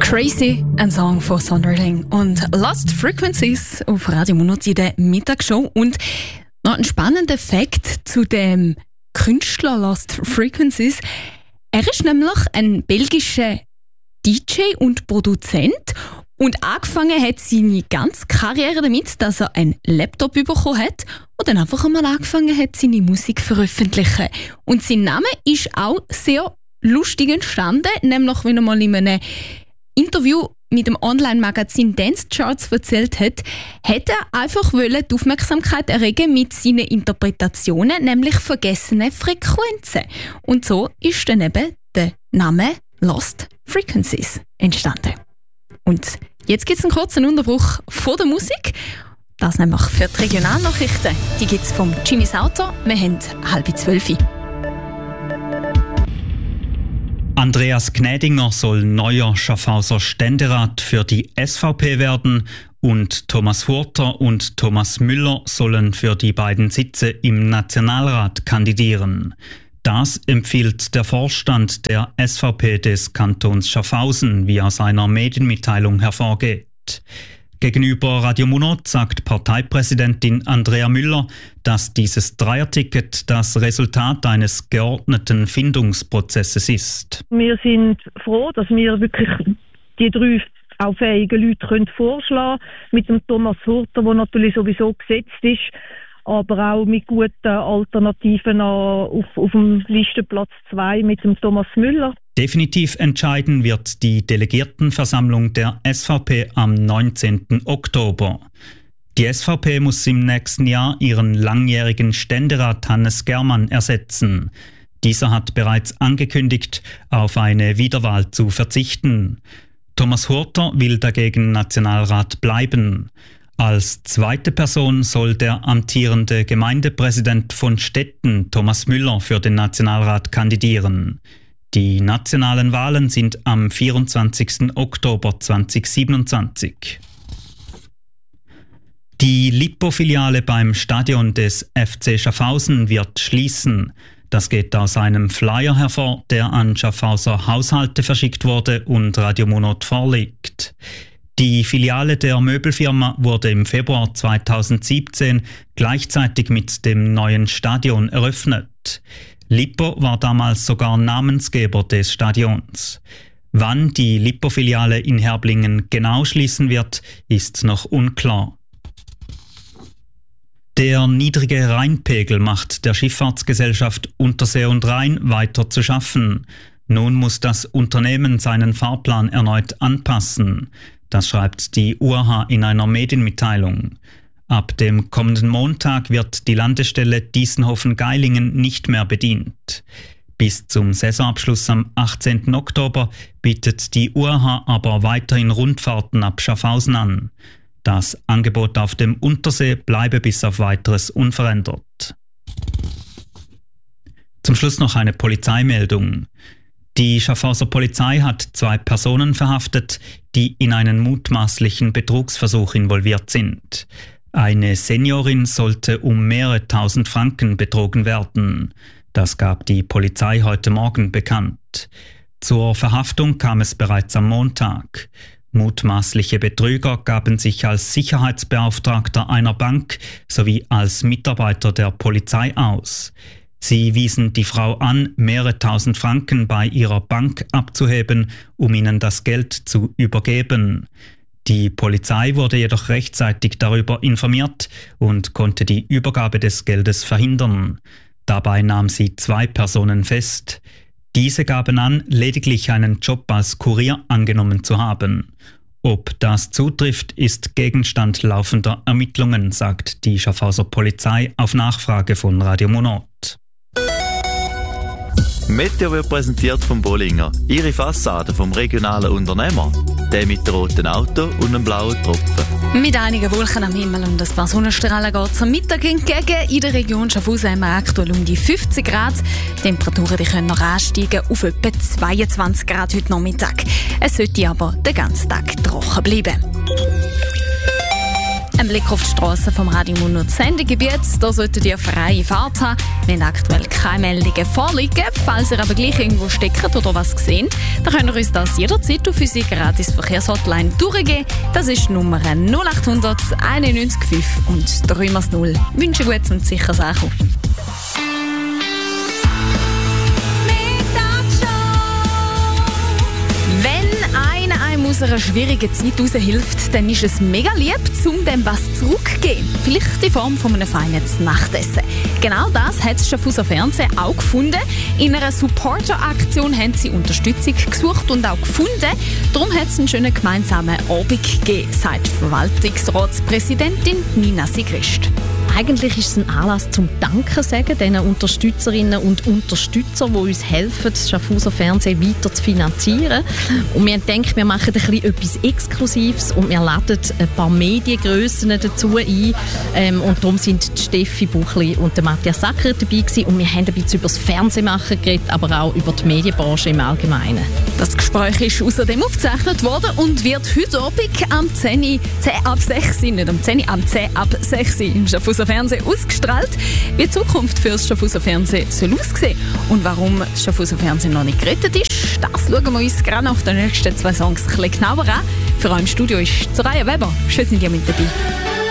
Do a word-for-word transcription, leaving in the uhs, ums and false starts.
Crazy, ein Song von Sonderling und Lost Frequencies auf Radio Monat in der Mittagsshow. Und noch ein spannender Fakt zu dem Künstler Lost Frequencies. Er ist nämlich ein belgischer D J und Produzent und angefangen hat seine ganze Karriere damit, dass er einen Laptop bekommen hat und dann einfach einmal angefangen hat, seine Musik zu veröffentlichen. Und sein Name ist auch sehr lustig entstanden, nämlich wenn er mal in einem Interview mit dem Online-Magazin Dance Charts erzählt hat, hätte er einfach wollen die Aufmerksamkeit erregen mit seinen Interpretationen, nämlich vergessene Frequenzen. Und so ist dann eben der Name Lost Frequencies entstanden. Und jetzt gibt es einen kurzen Unterbruch von der Musik. Das nämlich für die Regionalnachrichten. Die gibt es vom Jimmy Sauter. Wir haben halb zwölf. Andreas Gnädinger soll neuer Schaffhauser Ständerat für die S V P werden und Thomas Hurter und Thomas Müller sollen für die beiden Sitze im Nationalrat kandidieren. Das empfiehlt der Vorstand der S V P des Kantons Schaffhausen, wie aus einer Medienmitteilung hervorgeht. Gegenüber Radio Monat sagt Parteipräsidentin Andrea Müller, dass dieses Dreierticket das Resultat eines geordneten Findungsprozesses ist. Wir sind froh, dass wir wirklich die drei auch fähigen Leute können vorschlagen können. Mit dem Thomas Hurter, der natürlich sowieso gesetzt ist, aber auch mit guten Alternativen auf, auf dem Listenplatz zwei mit dem Thomas Müller. Definitiv entscheiden wird die Delegiertenversammlung der S V P am neunzehnten Oktober. Die S V P muss im nächsten Jahr ihren langjährigen Ständerat Hannes Germann ersetzen. Dieser hat bereits angekündigt, auf eine Wiederwahl zu verzichten. Thomas Hurter will dagegen Nationalrat bleiben. Als zweite Person soll der amtierende Gemeindepräsident von Stetten, Thomas Müller, für den Nationalrat kandidieren. Die nationalen Wahlen sind am vierundzwanzigsten Oktober zweitausendsiebenundzwanzig. Die Lippo-Filiale beim Stadion des F C Schaffhausen wird schließen. Das geht aus einem Flyer hervor, der an Schaffhauser Haushalte verschickt wurde und Radio Monat vorliegt. Die Filiale der Möbelfirma wurde im Februar zweitausendsiebzehn gleichzeitig mit dem neuen Stadion eröffnet. Lippo war damals sogar Namensgeber des Stadions. Wann die Lippo-Filiale in Herblingen genau schließen wird, ist noch unklar. Der niedrige Rheinpegel macht der Schifffahrtsgesellschaft Untersee und Rhein weiter zu schaffen. Nun muss das Unternehmen seinen Fahrplan erneut anpassen. Das schreibt die U A H in einer Medienmitteilung. Ab dem kommenden Montag wird die Landestelle Diessenhofen-Geilingen nicht mehr bedient. Bis zum Saisonabschluss am achtzehnten Oktober bietet die U A H aber weiterhin Rundfahrten ab Schaffhausen an. Das Angebot auf dem Untersee bleibe bis auf Weiteres unverändert. Zum Schluss noch eine Polizeimeldung. Die Schaffhauser Polizei hat zwei Personen verhaftet, die in einen mutmaßlichen Betrugsversuch involviert sind. Eine Seniorin sollte um mehrere tausend Franken betrogen werden. Das gab die Polizei heute Morgen bekannt. Zur Verhaftung kam es bereits am Montag. Mutmaßliche Betrüger gaben sich als Sicherheitsbeauftragter einer Bank sowie als Mitarbeiter der Polizei aus. Sie wiesen die Frau an, mehrere tausend Franken bei ihrer Bank abzuheben, um ihnen das Geld zu übergeben. Die Polizei wurde jedoch rechtzeitig darüber informiert und konnte die Übergabe des Geldes verhindern. Dabei nahm sie zwei Personen fest. Diese gaben an, lediglich einen Job als Kurier angenommen zu haben. Ob das zutrifft, ist Gegenstand laufender Ermittlungen, sagt die Schaffhauser Polizei auf Nachfrage von Radio Monat. Meteo wird präsentiert vom Bollinger. Ihre Fassade vom regionalen Unternehmer. Der mit dem roten Auto und einem blauen Tropfen. Mit einigen Wolken am Himmel und ein paar Sonnenstrahlen geht es am Mittag entgegen. In der Region Schaffhausen haben wir aktuell um die fünfzig Grad. Die Temperaturen die können noch ansteigen auf etwa zweiundzwanzig Grad heute Nachmittag. Es sollte aber den ganzen Tag trocken bleiben. Ein Blick auf die Strassen vom Radio Mund Sendegebiet. Da solltet ihr freie Fahrt haben, wenn aktuell keine Meldungen vorliegen. Falls ihr aber gleich irgendwo steckt oder was seht, dann könnt ihr uns das jederzeit auf unsere gratis Verkehrshotline durchgeben. Das ist die Nummer null acht hundert einundneunzig fünf und drei mal null. Wünsche gutes und sicheres Ankommen. Aus einer schwierigen Zeit raushilft, dann ist es mega lieb, um dem was zurückzugeben. Vielleicht in Form von einem feinen Nachtessen. Genau das hat das Schaffhauser Fernsehen auch gefunden. In einer Supporter-Aktion haben sie Unterstützung gesucht und auch gefunden. Darum hat es einen schönen gemeinsamen Abend gegeben, sagt Verwaltungsratspräsidentin Nina Sigrist. Eigentlich ist es ein Anlass zum Danken sagen, den Unterstützerinnen und Unterstützern, die uns helfen, das Schaffhauser Fernsehen weiter zu finanzieren. Und wir denken, wir machen ein bisschen etwas Exklusives und wir laden ein paar Mediengrössen dazu ein. Ähm, und darum sind die Steffi Buchli und der Matthias Sacker dabei gewesen. Und wir haben ein bisschen über das Fernsehmachen geredet, aber auch über die Medienbranche im Allgemeinen. Das Gespräch ist außerdem aufgezeichnet worden und wird heute Abend am zehn ab sechs, nicht am zehn, am zehn ab sechs im Schaffhauser Fernsehen ausgestrahlt. Wie die Zukunft für das Schaffhauser Fernsehen soll aussehen und warum das Schaffhauser Fernsehen noch nicht gerettet ist, das schauen wir uns gerade nach den nächsten zwei Songs ein bisschen genauer an. Für euch im Studio ist Soraya Weber. Schön, sind ihr mit dabei.